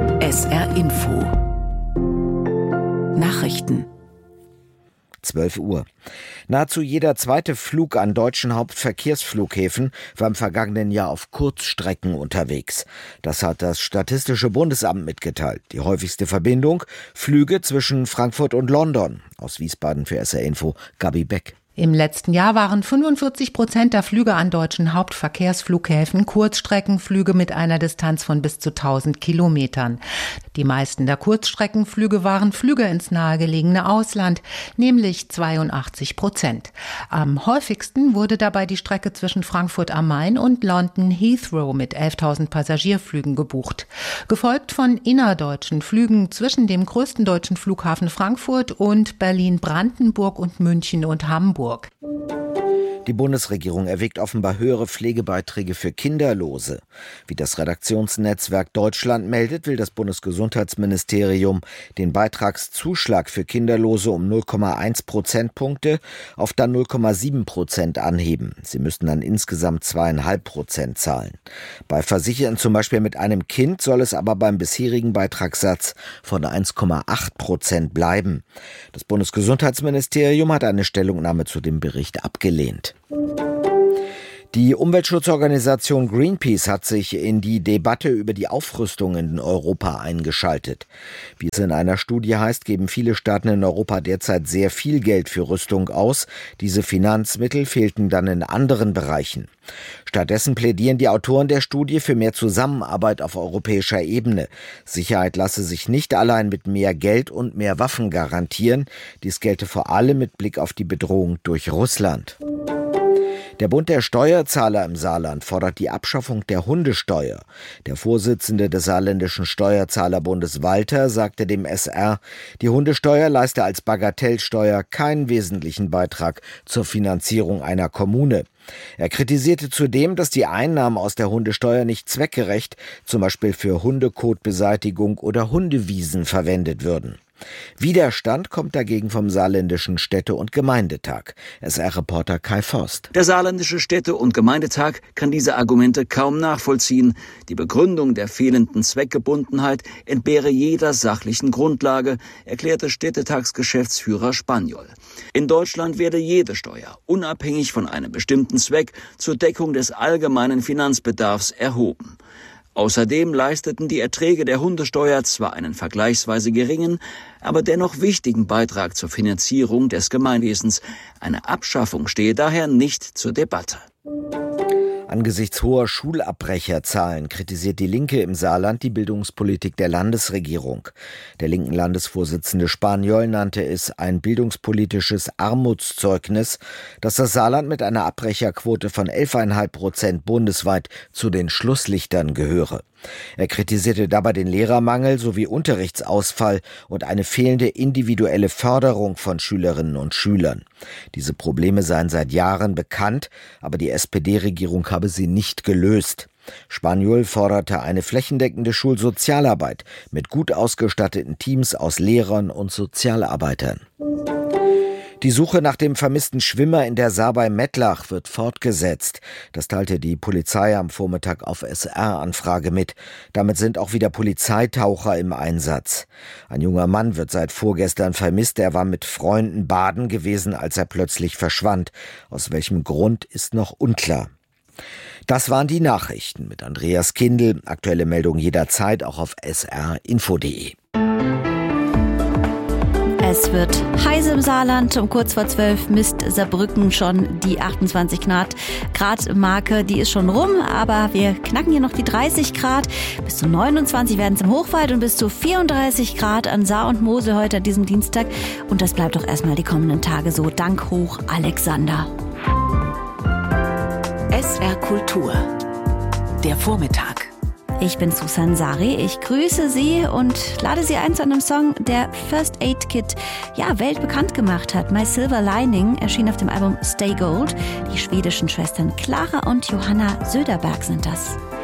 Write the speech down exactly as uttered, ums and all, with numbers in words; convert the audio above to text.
S R Info Nachrichten zwölf Uhr. Nahezu jeder zweite Flug an deutschen Hauptverkehrsflughäfen war im vergangenen Jahr auf Kurzstrecken unterwegs. Das hat das Statistische Bundesamt mitgeteilt. Die häufigste Verbindung: Flüge zwischen Frankfurt und London. Aus Wiesbaden für S R Info Gabi Beck. Im letzten Jahr waren fünfundvierzig Prozent der Flüge an deutschen Hauptverkehrsflughäfen Kurzstreckenflüge mit einer Distanz von bis zu tausend Kilometern. Die meisten der Kurzstreckenflüge waren Flüge ins nahegelegene Ausland, nämlich zweiundachtzig Prozent. Am häufigsten wurde dabei die Strecke zwischen Frankfurt am Main und London Heathrow mit elftausend Passagierflügen gebucht. Gefolgt von innerdeutschen Flügen zwischen dem größten deutschen Flughafen Frankfurt und Berlin-Brandenburg und München und Hamburg. Die Bundesregierung erwägt offenbar höhere Pflegebeiträge für Kinderlose. Wie das Redaktionsnetzwerk Deutschland meldet, will das Bundesgesundheitsministerium den Beitragszuschlag für Kinderlose um null Komma eins Prozentpunkte auf dann null Komma sieben Prozent anheben. Sie müssten dann insgesamt zwei Komma fünf Prozent zahlen. Bei Versicherten zum Beispiel mit einem Kind soll es aber beim bisherigen Beitragssatz von eins Komma acht Prozent bleiben. Das Bundesgesundheitsministerium hat eine Stellungnahme zu dem Bericht abgelehnt. Die Umweltschutzorganisation Greenpeace hat sich in die Debatte über die Aufrüstung in Europa eingeschaltet. Wie es in einer Studie heißt, geben viele Staaten in Europa derzeit sehr viel Geld für Rüstung aus. Diese Finanzmittel fehlten dann in anderen Bereichen. Stattdessen plädieren die Autoren der Studie für mehr Zusammenarbeit auf europäischer Ebene. Sicherheit lasse sich nicht allein mit mehr Geld und mehr Waffen garantieren. Dies gelte vor allem mit Blick auf die Bedrohung durch Russland. Der Bund der Steuerzahler im Saarland fordert die Abschaffung der Hundesteuer. Der Vorsitzende des saarländischen Steuerzahlerbundes Walter sagte dem S R, die Hundesteuer leiste als Bagatellsteuer keinen wesentlichen Beitrag zur Finanzierung einer Kommune. Er kritisierte zudem, dass die Einnahmen aus der Hundesteuer nicht zweckgerecht, zum Beispiel für Hundekotbeseitigung oder Hundewiesen, verwendet würden. Widerstand kommt dagegen vom Saarländischen Städte- und Gemeindetag. S R-Reporter Kai Forst. Der Saarländische Städte- und Gemeindetag kann diese Argumente kaum nachvollziehen. Die Begründung der fehlenden Zweckgebundenheit entbehre jeder sachlichen Grundlage, erklärte Städtetagsgeschäftsführer Spaniol. In Deutschland werde jede Steuer, unabhängig von einem bestimmten Zweck, zur Deckung des allgemeinen Finanzbedarfs erhoben. Außerdem leisteten die Erträge der Hundesteuer zwar einen vergleichsweise geringen, aber dennoch wichtigen Beitrag zur Finanzierung des Gemeinwesens. Eine Abschaffung stehe daher nicht zur Debatte. Angesichts hoher Schulabbrecherzahlen kritisiert die Linke im Saarland die Bildungspolitik der Landesregierung. Der linken Landesvorsitzende Spaniol nannte es ein bildungspolitisches Armutszeugnis, dass das Saarland mit einer Abbrecherquote von elf Komma fünf Prozent bundesweit zu den Schlusslichtern gehöre. Er kritisierte dabei den Lehrermangel sowie Unterrichtsausfall und eine fehlende individuelle Förderung von Schülerinnen und Schülern. Diese Probleme seien seit Jahren bekannt, aber die S P D-Regierung habe sie nicht gelöst. Spaniol forderte eine flächendeckende Schulsozialarbeit mit gut ausgestatteten Teams aus Lehrern und Sozialarbeitern. Die Suche nach dem vermissten Schwimmer in der Saar bei Mettlach wird fortgesetzt. Das teilte die Polizei am Vormittag auf S R-Anfrage mit. Damit sind auch wieder Polizeitaucher im Einsatz. Ein junger Mann wird seit vorgestern vermisst. Er war mit Freunden baden gewesen, als er plötzlich verschwand. Aus welchem Grund ist noch unklar. Das waren die Nachrichten mit Andreas Kindl. Aktuelle Meldungen jederzeit auch auf s r info punkt de. Es wird heiß im Saarland. Um kurz vor zwölf misst Saarbrücken schon die achtundzwanzig Grad Marke. Die ist schon rum, aber wir knacken hier noch die dreißig Grad. Bis zu neunundzwanzig werden es im Hochwald und bis zu vierunddreißig Grad an Saar und Mosel heute an diesem Dienstag. Und das bleibt auch erstmal die kommenden Tage so. Dank hoch Alexander. S R Kultur. Der Vormittag. Ich bin Susan Sari, ich grüße Sie und lade Sie ein zu einem Song, der First Aid Kit ja, weltbekannt gemacht hat. My Silver Lining erschien auf dem Album Stay Gold. Die schwedischen Schwestern Clara und Johanna Söderberg sind das.